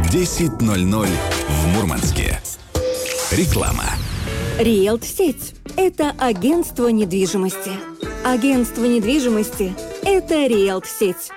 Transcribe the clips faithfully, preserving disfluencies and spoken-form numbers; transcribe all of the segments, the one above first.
десять ноль ноль в Мурманске. Реклама. Риэлт-сеть – это агентство недвижимости. Агентство недвижимости – это Риэлт-сеть.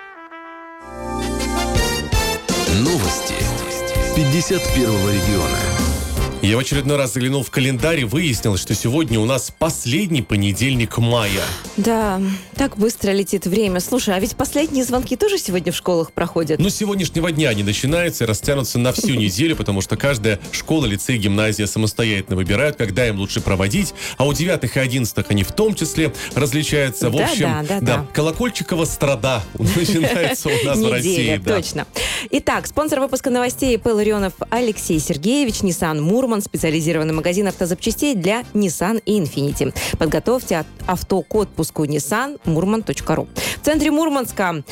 Новости пятьдесят первого региона. Я в очередной раз заглянул в календарь и выяснилось, что сегодня у нас последний понедельник мая. Да, так быстро летит время. Слушай, а ведь последние звонки тоже сегодня в школах проходят? Ну, с сегодняшнего дня они начинаются и растянутся на всю неделю, потому что каждая школа, лицей, гимназия самостоятельно выбирают, когда им лучше проводить. А у девятых и одиннадцатых они в том числе различаются. В Да, общем, да, да, да. колокольчикова страда начинается у нас в России. Неделя, точно. Итак, спонсор выпуска новостей Павел Ларионов Алексей Сергеевич, Nissan Мурманск, специализированный магазин автозапчастей для Nissan и Infiniti. Подготовьте авто к отпуску Nissan мурман точка ру. В центре Мурманска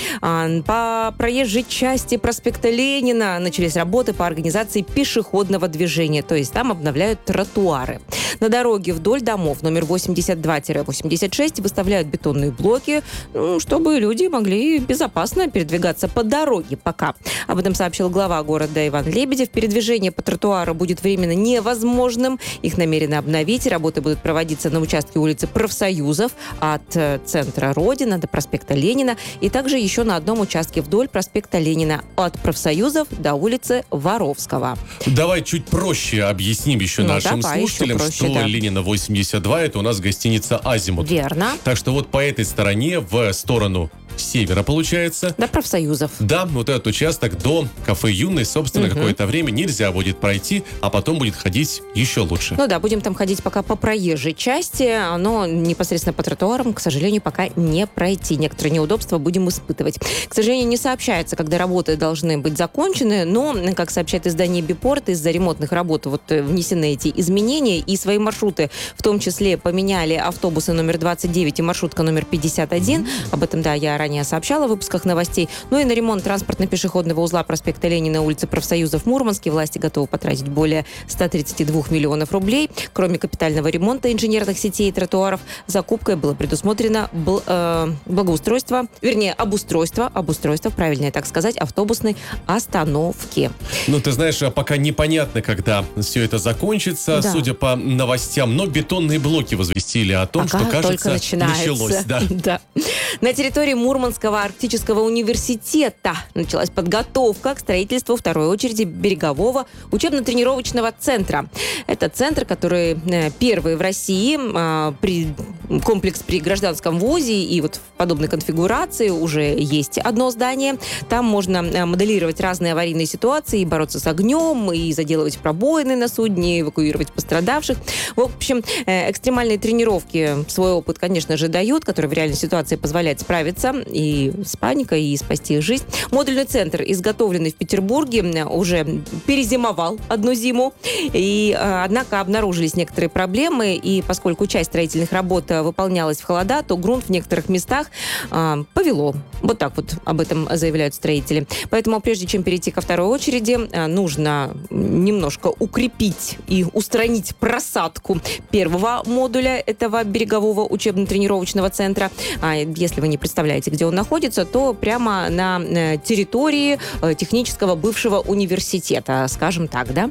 по проезжей части проспекта Ленина начались работы по организации пешеходного движения, то есть там обновляют тротуары. На дороге вдоль домов номер восемьдесят два - восемьдесят шесть выставляют бетонные блоки, ну, чтобы люди могли безопасно передвигаться по дороге пока. Об этом сообщил глава города Иван Лебедев. Передвижение по тротуару будет временно невозможным. Их намерены обновить. Работы будут проводиться на участке улицы Профсоюзов от центра Родина до проспекта Ленина и также еще на одном участке вдоль проспекта Ленина от Профсоюзов до улицы Воровского. Давай чуть проще объясним еще ну, нашим давай, слушателям, проще, что да. Ленина восемьдесят два это у нас гостиница «Азимут». Верно. Так что вот по этой стороне, в сторону севера, получается. До Профсоюзов. Да, вот этот участок до кафе «Юный», собственно, Угу. какое-то время нельзя будет пройти, а потом будет ходить еще лучше. Ну да, будем там ходить пока по проезжей части, но непосредственно по тротуарам, к сожалению, пока не пройти. Некоторые неудобства будем испытывать. К сожалению, не сообщается, когда работы должны быть закончены, но, как сообщает издание «Бипорт», из-за ремонтных работ вот внесены эти изменения, и свои маршруты, в том числе, поменяли автобусы номер двадцать девять и маршрутка номер пятьдесят один. Mm-hmm. Об этом, да, я ранее сообщала в выпусках новостей. Ну и на ремонт транспортно-пешеходного узла проспекта Ленина, улицы Профсоюзов в Мурманске власти готовы потратить более ста тридцати двух миллионов рублей. Кроме капитального ремонта инженерных сетей и тротуаров, закупкой было предусмотрено бл- э, благоустройство, вернее, обустройство, обустройство, правильнее так сказать, автобусной остановки. Ну, ты знаешь, пока непонятно, когда все это закончится, Да. судя по новостям, но бетонные блоки возвестили о том, Ага, что, кажется, начинается. началось. Да. Да. На территории Мурманского арктического университета началась подготовка к строительству второй очереди берегового учебно-тренировочного центра. Это центр, который э, первый в России, э, при, комплекс при гражданском вузе, и вот в подобной конфигурации уже есть одно здание. Там можно э, моделировать разные аварийные ситуации, и бороться с огнем, и заделывать пробоины на судне, эвакуировать пострадавших. В общем, э, экстремальные тренировки свой опыт, конечно же, дают, которые в реальной ситуации позволяют справиться и с паникой, и спасти жизнь. Модульный центр, изготовленный в Петербурге, уже перезимовал одну зиму. И, э, однако, обнаружились некоторые проблемы, и поскольку часть строительных работ выполнялась в холода, то грунт в некоторых местах э, повело. Вот так вот об этом заявляют строители. Поэтому, прежде чем перейти ко второй очереди, э, нужно немножко укрепить и устранить просадку первого модуля этого берегового учебно-тренировочного центра. А если вы не представляете, где он находится, то прямо на э, территории э, технического бывшего университета, скажем так, да.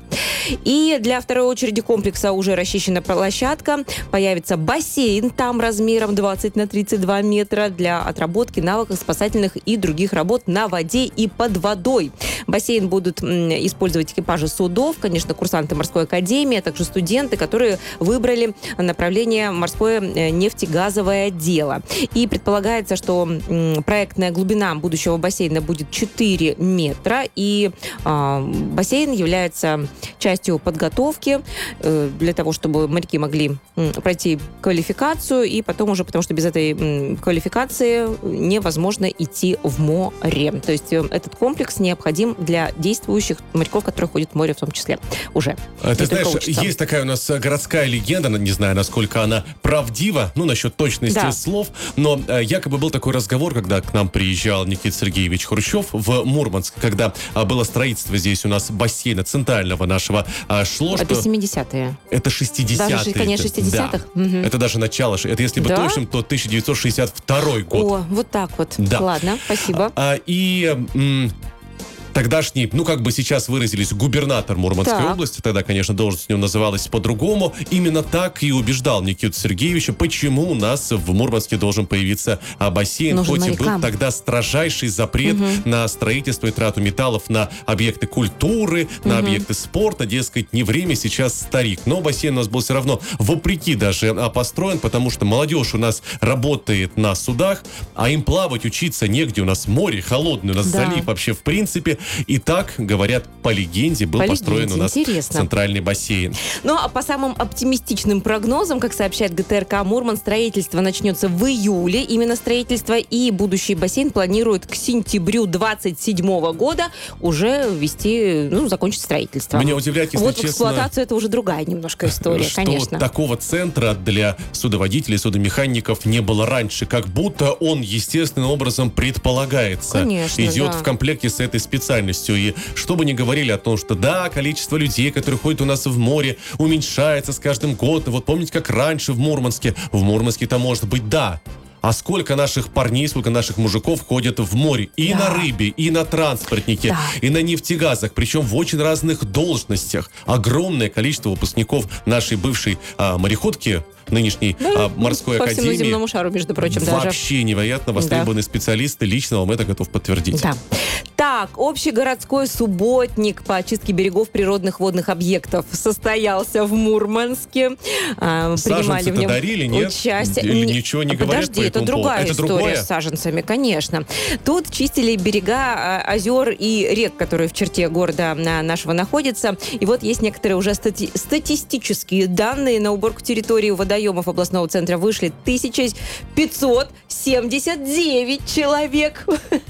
И для второй очереди комплекса уже расчищена площадка. Появится бассейн там размером двадцать на тридцать два метра для отработки навыков спасательных и других работ на воде и под водой. Бассейн будут м, использовать экипажи судов, конечно, курсанты морской академии, а также студенты, которые выбрали направление морское нефтегазовое дело. И предполагается, что м, проектная глубина будущего бассейна будет четыре метра, и э, бассейн является частью подготовки э, для того, чтобы моряки могли м, пройти квалификацию, и потом уже, потому что без этой м, квалификации невозможно идти в море. То есть э, этот комплекс необходим для действующих моряков, которые ходят в море в том числе уже. Ты знаешь, есть такая у нас городская легенда, не знаю, насколько она правдива, ну, насчет точности да. слов, но э, якобы был такой разговор, когда к нам приезжал Никита Сергеевич Хрущев в Мурманск, когда э, было строительство здесь у нас бассейна центрального нашего э, шло. Это что... семидесятые. Это шестидесятые. Даже конец шестидесятых? Да. Угу. Это даже начало. Это если быть да? точным, то тысяча девятьсот шестьдесят второй год. О, вот так вот. Да. Ладно, спасибо. А, и... М- тогдашний, ну, как бы сейчас выразились, губернатор Мурманской так. области, тогда, конечно, должность у него называлась по-другому, именно так и убеждал Никиту Сергеевича, почему у нас в Мурманске должен появиться а, бассейн, Нужен хоть и был морякам. тогда строжайший запрет угу. на строительство и трату металлов на объекты культуры, угу. на объекты спорта, дескать, не время, сейчас старик. Но бассейн у нас был все равно вопреки даже а, построен, потому что молодежь у нас работает на судах, а им плавать, учиться негде, у нас море холодное, у нас да. залив вообще в принципе. И так, говорят, по легенде был по построен легенде. У нас Интересно. Центральный бассейн. Ну, а по самым оптимистичным прогнозам, как сообщает ГТРК Мурман, строительство начнется в июле. Именно строительство, и будущий бассейн планируют к сентябрю двадцать седьмого года уже ввести, ну, закончить строительство. Меня удивляет, если вот честно... Вот эксплуатацию это уже другая немножко история, что конечно. Такого центра для судоводителей, судомехаников не было раньше. Как будто он естественным образом предполагается. Конечно, идет да. в комплекте с этой специальностью. И что бы ни говорили о том, что да, количество людей, которые ходят у нас в море, уменьшается с каждым годом. Вот помните, как раньше в Мурманске? В Мурманске-то может быть да. А сколько наших парней, сколько наших мужиков ходят в море. И да. на рыбе, и на транспортнике, да. и на нефтегазах. Причем в очень разных должностях. Огромное количество выпускников нашей бывшей а, мореходки, нынешней да, а, морской по академии. По всему земному шару, между прочим, вообще даже. невероятно востребованные да. специалисты. Лично вам это готов подтвердить. Да. Так, общегородской субботник по очистке берегов природных водных объектов состоялся в Мурманске. А, принимали в нем дарили, нет? Участие. Или ничего не говорят Подожди, по это этому другая поводу? история Это другое? с саженцами, конечно. Тут чистили берега озер и рек, которые в черте города нашего находятся. И вот есть некоторые уже стати- статистические данные. На уборку территории водоемов областного центра вышли тысяча пятьсот семьдесят девять человек.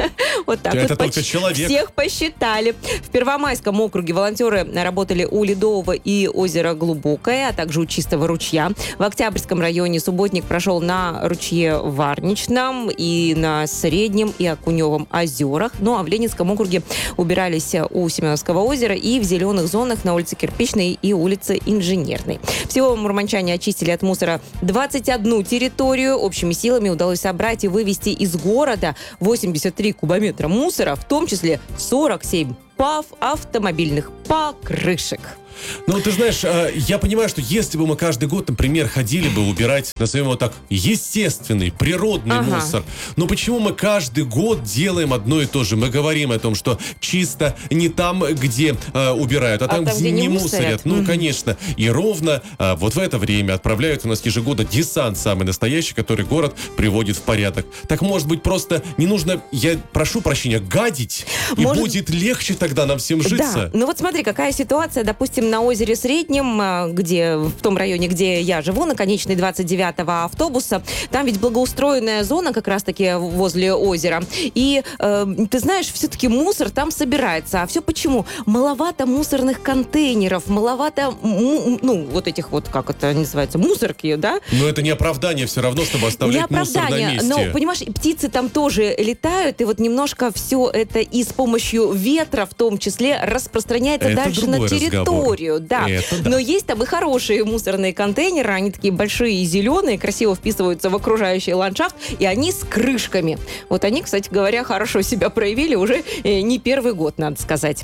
Вот так это вот. только человек. Всех посчитали. В Первомайском округе волонтеры работали у Ледового и озера Глубокое, а также у Чистого ручья. В Октябрьском районе субботник прошел на ручье Варничном и на Среднем и Окуневом озерах. Ну а в Ленинском округе убирались у Семеновского озера и в зеленых зонах на улице Кирпичной и улице Инженерной. Всего мурманчане очистили от мусора двадцать одну территорию. Общими силами удалось собрать и вывести из города восемьдесят три кубометра мусора, в том числе сорок семь пав автомобильных покрышек. Ну, ты знаешь, я понимаю, что если бы мы каждый год, например, ходили бы убирать, назовем его так, естественный, природный ага. мусор, но почему мы каждый год делаем одно и то же? Мы говорим о том, что чисто не там, где э, убирают, а, а там, там, где, где не мусорят. мусорят. Ну, mm-hmm. конечно. И ровно э, вот в это время отправляют у нас ежегодно десант самый настоящий, который город приводит в порядок. Так, может быть, просто не нужно, я прошу прощения, гадить, может... и будет легче тогда нам всем житься. Да. Ну вот смотри, какая ситуация, допустим, на озере Среднем, где, в том районе, где я живу, на конечной двадцать девятого автобуса. Там ведь благоустроенная зона как раз-таки возле озера. И, э, ты знаешь, все-таки мусор там собирается. А все почему? Маловато мусорных контейнеров, маловато, ну, вот этих вот, как это называется, мусорки, да? Но это не оправдание все равно, чтобы оставлять не мусор на месте. Но, понимаешь, птицы там тоже летают, и вот немножко все это и с помощью ветра в том числе распространяется это дальше на территорию. Разговор. Да. Это, да. Но есть там и хорошие мусорные контейнеры, они такие большие и зеленые, красиво вписываются в окружающий ландшафт, и они с крышками. Вот они, кстати говоря, хорошо себя проявили уже не первый год, надо сказать.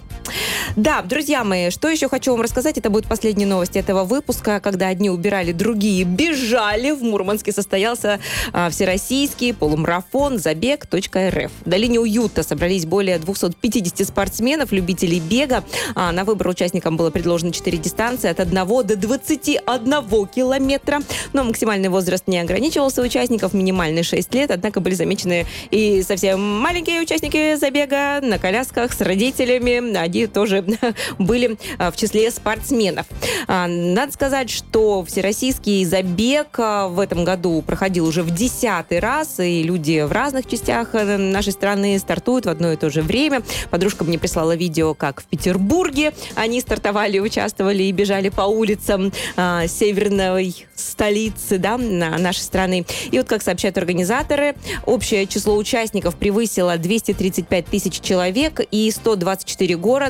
Да, друзья мои, что еще хочу вам рассказать, это будет последняя новость этого выпуска, когда одни убирали, другие бежали. В Мурманске состоялся а, всероссийский полумарафон забег.рф. В долине уюта собрались более двести пятьдесят спортсменов, любителей бега. А, на выбор участникам было предложено четыре дистанции от одного до двадцати одного километра. Но максимальный возраст не ограничивался участников, минимальный шесть лет, однако были замечены и совсем маленькие участники забега на колясках с родителями. Они тоже были в числе спортсменов. Надо сказать, что всероссийский забег в этом году проходил уже в десятый раз, и люди в разных частях нашей страны стартуют в одно и то же время. Подружка мне прислала видео, как в Петербурге они стартовали, участвовали и бежали по улицам а, северной столицы, да, нашей страны. И вот, как сообщают организаторы, общее число участников превысило двести тридцать пять тысяч человек, и сто двадцать четыре города вместе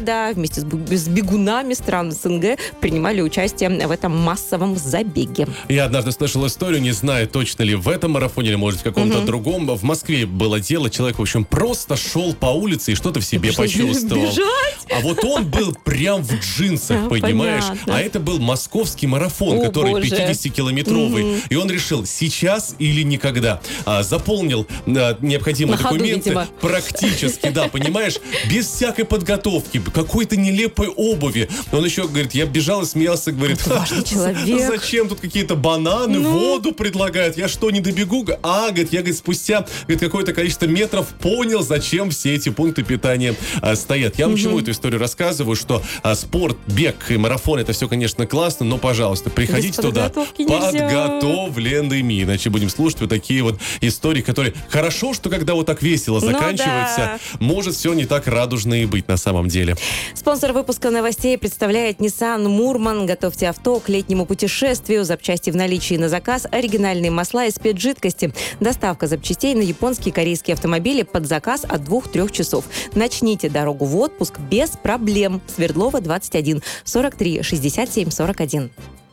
вместе с, бу- с бегунами стран СНГ принимали участие в этом массовом забеге. Я однажды слышал историю, не знаю, точно ли в этом марафоне, или, может, в каком-то Мгм. другом. В Москве было дело, человек, в общем, просто шел по улице и что-то в себе Что, почувствовал. бежать? А вот он был прям в джинсах, А, понимаешь? понятно. А это был московский марафон, О, который боже. пятидесятикилометровый. Мгм. И он решил, сейчас или никогда. А, заполнил а, необходимые На ходу, документы. видимо. Практически, да, понимаешь? Без всякой подготовки, какой-то нелепой обуви. Он еще, говорит, я бежал и смеялся, говорит, Это важный человек. зачем тут какие-то бананы, Ну. воду предлагают? Я что, не добегу? А, говорит, я, говорит, спустя говорит, какое-то количество метров понял, зачем все эти пункты питания а, стоят. Я вам почему эту историю рассказываю, что а, спорт, бег и марафон, это все, конечно, классно, но, пожалуйста, приходите Без туда подготовки нельзя. подготовленными, иначе будем слушать вот такие вот истории, которые хорошо, что когда вот так весело Ну заканчивается, да. может все не так радужно и быть на самом деле. Спонсор выпуска новостей представляет Nissan Мурман. Готовьте авто к летнему путешествию. Запчасти в наличии на заказ. Оригинальные масла и спецжидкости. Доставка запчастей на японские и корейские автомобили под заказ от двух-трех часов. Начните дорогу в отпуск без проблем. Свердлова, двадцать один, сорок три, шестьдесят семь, сорок один.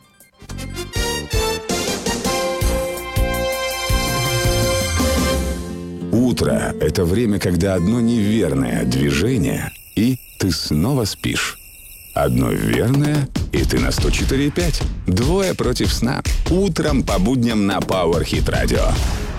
Утро – это время, когда одно неверное движение, и ты снова спишь. Одно верное, и ты на сто четыре и пять. Двое против сна. Утром по будням на Power Hit Radio.